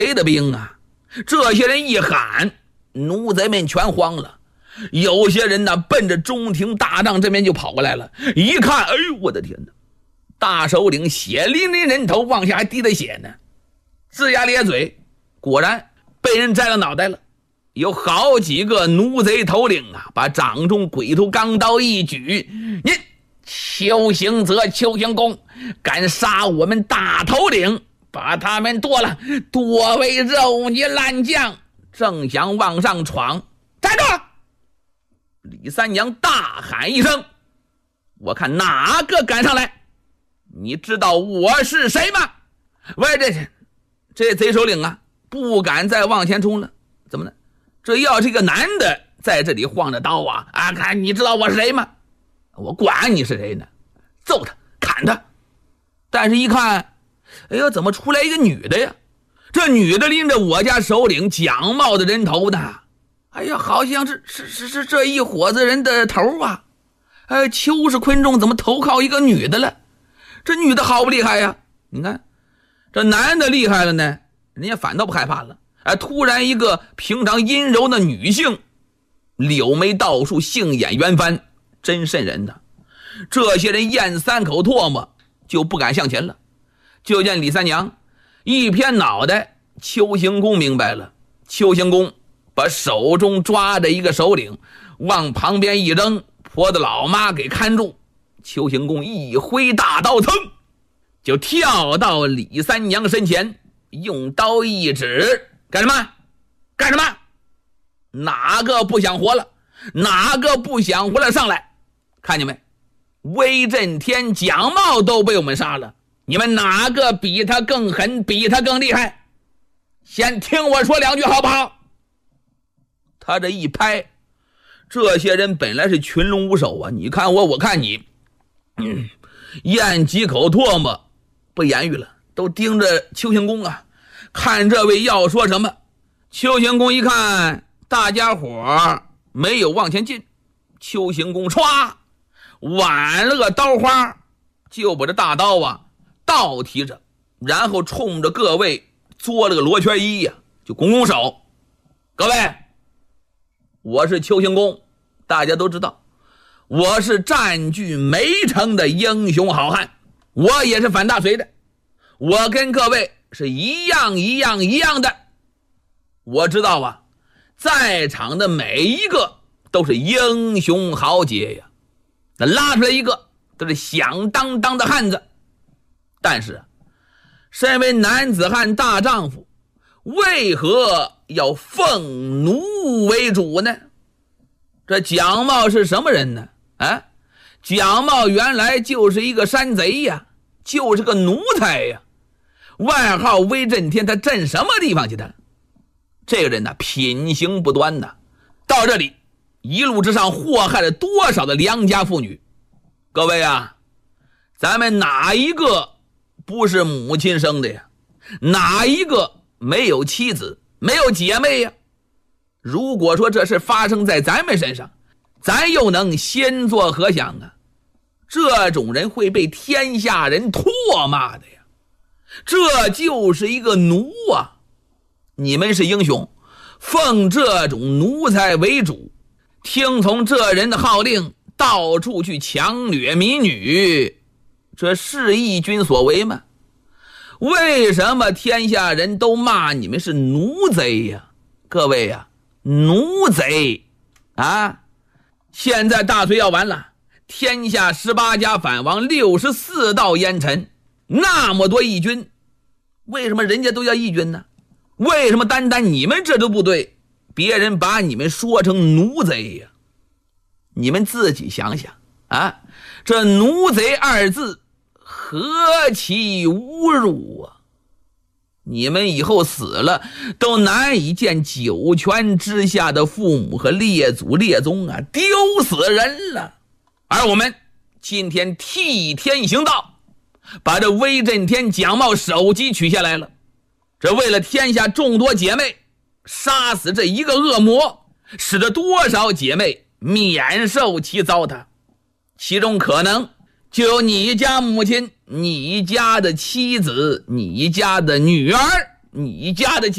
谁的兵啊？这些人一喊，奴贼们全慌了。有些人呢，奔着中庭大帐这边就跑过来了。一看，哎呦，我的天哪！大首领血淋淋人头，往下还滴的血呢，龇牙咧嘴，果然被人摘了脑袋了。有好几个奴贼头领啊，把掌中鬼头钢刀一举，您邱行则、邱行公敢杀我们大头领，把他们剁了，剁为肉泥烂酱。正想往上闯，站住！李三娘大喊一声：我看哪个敢上来？你知道我是谁吗？喂，这贼首领啊，不敢再往前冲了。怎么呢？这要是一个男的在这里晃着刀啊，看你知道我是谁吗？我管你是谁呢，揍他，砍他。但是一看，哎呦，怎么出来一个女的呀？这女的拎着我家首领蒋茂的人头呢。哎呀，好像是这一伙子人的头啊。邱氏昆仲怎么投靠一个女的了？这女的好不厉害呀？你看这男的厉害了呢，人家反倒不害怕了。突然一个平常阴柔的女性，柳眉倒竖，杏眼圆翻，真瘆人的。这些人咽三口唾沫就不敢向前了。就见李三娘一偏脑袋，邱行公明白了。邱行公把手中抓着一个首领往旁边一扔，婆子老妈给看住。邱行公一挥大刀，噌就跳到李三娘身前，用刀一指：干什么？干什么？哪个不想活了？哪个不想活了？上来！看见没？威震天、蒋茂都被我们杀了，你们哪个比他更狠，比他更厉害？先听我说两句好不好？他这一拍，这些人本来是群龙无首啊，你看我，我看你，咽几口唾沫不言语了，都盯着邱行公啊，看这位要说什么。邱行公一看大家伙没有往前进，邱行公唰挽了个刀花，就把这大刀啊倒提着，然后冲着各位做了个罗圈揖呀，就拱拱手。各位，我是邱行公，大家都知道，我是占据梅城的英雄好汉，我也是反大隋的，我跟各位是一样的。我知道啊，在场的每一个都是英雄豪杰呀，那拉出来一个都是响当当的汉子。但是身为男子汉大丈夫，为何要奉奴为主呢？这蒋茂是什么人呢？蒋茂原来就是一个山贼呀，就是个奴才呀，外号威震天。他震什么地方去的？这个人呢，品行不端呐，到这里一路之上祸害了多少的良家妇女。各位啊，咱们哪一个不是母亲生的呀？哪一个没有妻子，没有姐妹呀？如果说这事发生在咱们身上，咱又能先作何想啊？这种人会被天下人唾骂的呀。这就是一个奴啊！你们是英雄，奉这种奴才为主，听从这人的号令，到处去强掠民女，这是义军所为吗？为什么天下人都骂你们是奴贼呀？各位呀，奴贼啊！现在大隋要完了，天下18家反王，64道烟尘，那么多义军，为什么人家都叫义军呢？为什么单单你们这支部队，别人把你们说成奴贼呀？你们自己想想啊，这奴贼二字何其侮辱啊！你们以后死了都难以见九泉之下的父母和列祖列宗啊，丢死人了。而我们今天替天行道，把这威震天、蒋茂首级取下来了。这为了天下众多姐妹，杀死这一个恶魔，使得多少姐妹免受其糟蹋。其中可能就有你家母亲、你家的妻子、你家的女儿你家的